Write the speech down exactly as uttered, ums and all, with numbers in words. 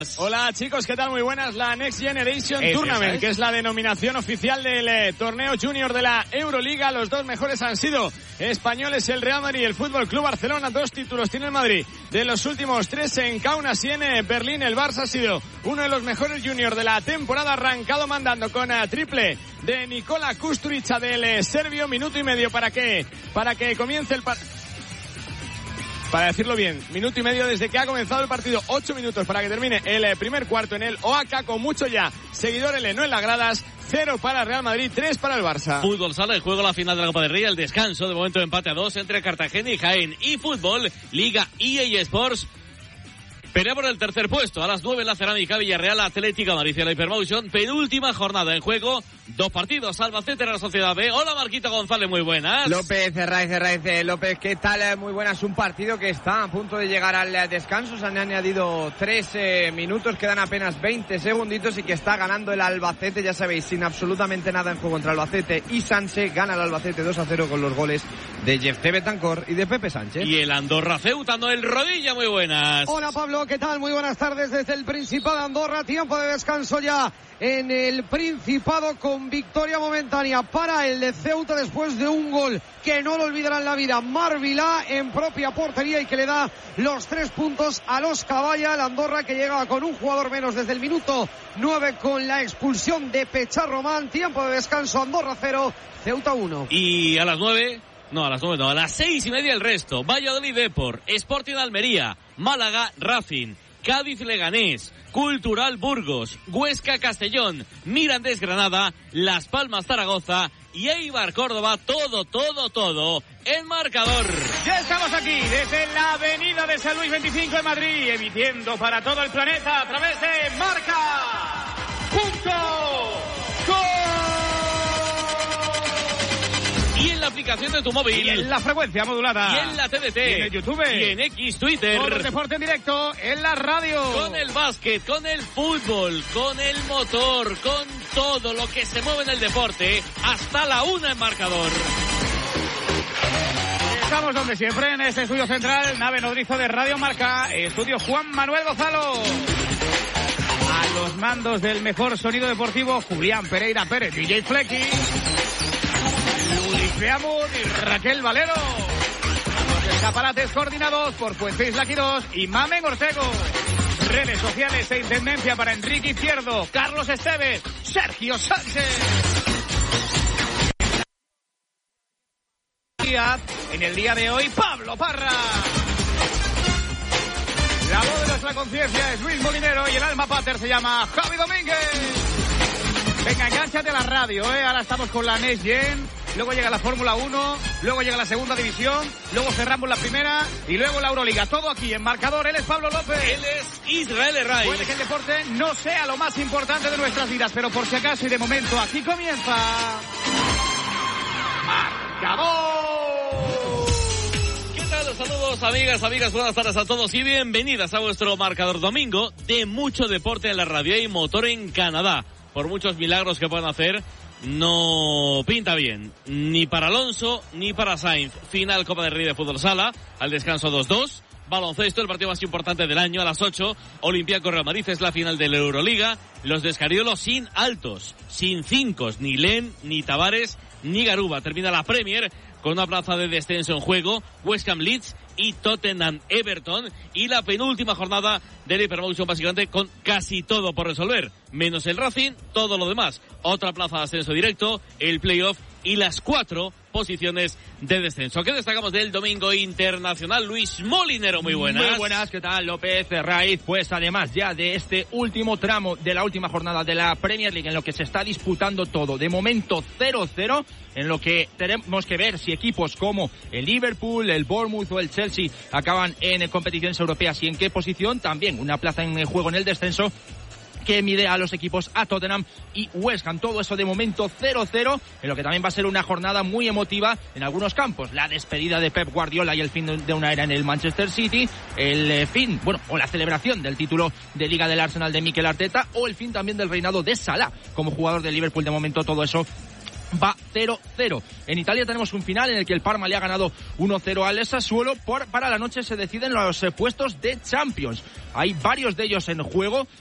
Hola chicos, ¿qué tal? Muy buenas. La Next Generation es Tournament, esa, ¿eh? que es la denominación oficial del eh, torneo junior de la Euroliga. Los dos mejores han sido españoles, el Real Madrid y el Fútbol Club Barcelona. Dos títulos tiene el Madrid. De los últimos tres en Kaunas y en eh, Berlín, el Barça ha sido uno de los mejores juniors de la temporada, arrancado mandando con eh, triple de Nikola Kusturica del eh, serbio. Minuto y medio para que, para que comience el partido. Para decirlo bien, minuto y medio desde que ha comenzado el partido, ocho minutos para que termine el primer cuarto en el O A K, con mucho ya seguidores no en las gradas, cero para el Real Madrid, tres para el Barça. Fútbol sala, el juego, la final de la Copa del Rey, el descanso, de momento empate a dos entre Cartagena y Jaén. Y fútbol, Liga E A Sports, pelea por el tercer puesto. A las nueve la Cerámica, Villarreal, Atlético Madrid y la Hypermotion. Penúltima jornada en juego. Dos partidos. Albacete, Real Sociedad B. Hola, Marquito González, muy buenas. López, Raiz, Raiz, López, ¿qué tal? Muy buenas. Un partido que está a punto de llegar al descanso. Se han añadido tres eh, minutos. Quedan apenas veinte segunditos y que está ganando el Albacete, ya sabéis, sin absolutamente nada en juego contra Albacete y Sánchez. Gana el Albacete dos a cero con los goles de Jefté Betancor y de Pepe Sánchez. Y el Andorra Ceuta, Noel Rodilla, muy buenas. Hola, Pablo, ¿qué tal? Muy buenas tardes desde el Principado de Andorra. Tiempo de descanso ya en el Principado, con victoria momentánea para el de Ceuta después de un gol que no lo olvidará en la vida, Marc Vilà, en propia portería, y que le da los tres puntos a los Caballa. El Andorra, que llega con un jugador menos desde el minuto nueve con la expulsión de Pechar Román. Tiempo de descanso, Andorra cero, Ceuta uno. Y a las nueve... No, a las nueve no, a las seis y media el resto. Valladolid Depor, Sporting Almería, Málaga Racing, Cádiz Leganés, Cultural Burgos, Huesca Castellón, Mirandés Granada, Las Palmas Zaragoza y Eibar Córdoba. Todo, todo, todo en marcador. Ya estamos aquí desde la avenida de San Luis veinticinco en Madrid, emitiendo para todo el planeta a través de Marca punto com. Y en la aplicación de tu móvil. Y en la frecuencia modulada. Y en la T D T. Y en el YouTube. Y en X, Twitter. Todo el deporte en directo en la radio. Con el básquet, con el fútbol, con el motor, con todo lo que se mueve en el deporte. Hasta la una en marcador. Estamos donde siempre, en este estudio central, nave nodriza de Radio Marca, estudio Juan Manuel Gonzalo. A los mandos del mejor sonido deportivo, Julián Pereira Pérez, D J Flecky. Luis Beamud y Raquel Valero. Los escaparates coordinados por Fuente Isla Quirós y Mamen Ortego. Redes sociales e intendencia para Enrique Izquierdo, Carlos Esteves, Sergio Sánchez. En el día de hoy, Pablo Parra. La voz de nuestra conciencia es Luis Molinero y el alma pater se llama Javi Domínguez. Venga, engánchate a la radio, ¿eh? Ahora estamos con la Next Gen, luego llega la Fórmula uno, luego llega la segunda división, luego cerramos la primera y luego la Euroliga. Todo aquí en marcador. Él es Pablo López. Él es Israel Herray. Puede que el deporte no sea lo más importante de nuestras vidas, pero por si acaso y de momento, aquí comienza Marcador. Saludos, amigas, amigas, buenas tardes a todos y bienvenidas a vuestro marcador domingo de mucho deporte en la radio y motor en Canadá. Por muchos milagros que puedan hacer, no pinta bien, ni para Alonso ni para Sainz. Final Copa del Rey de Fútbol Sala, al descanso dos dos. Baloncesto, el partido más importante del año, a las ocho. Olympiacos Real Madrid, es la final de la Euroliga. Los de Escariolo sin altos, sin cincos, ni Len, ni Tavares, ni Garuba. Termina la Premier con una plaza de descenso en juego, West Ham Leeds y Tottenham Everton, y la penúltima jornada del Hypermotion, básicamente con casi todo por resolver, menos el Racing, todo lo demás. Otra plaza de ascenso directo, el playoff y las cuatro posiciones de descenso. ¿Qué destacamos del domingo internacional? Luis Molinero, muy buenas. Muy buenas, ¿qué tal? López Raiz, pues además ya de este último tramo de la última jornada de la Premier League, en lo que se está disputando todo, de momento cero cero, en lo que tenemos que ver si equipos como el Liverpool, el Bournemouth o el Chelsea acaban en competiciones europeas y en qué posición. También una plaza en juego en el descenso que mide a los equipos a Tottenham y West Ham. Todo eso de momento cero cero, en lo que también va a ser una jornada muy emotiva en algunos campos. La despedida de Pep Guardiola y el fin de una era en el Manchester City, el fin, bueno, o la celebración del título de Liga del Arsenal de Mikel Arteta, o el fin también del reinado de Salah como jugador de Liverpool. De momento todo eso va cero cero. En Italia tenemos un final en el que el Parma le ha ganado uno cero al Sassuolo. Por, para la noche se deciden los eh, puestos de Champions. Hay varios de ellos en juego.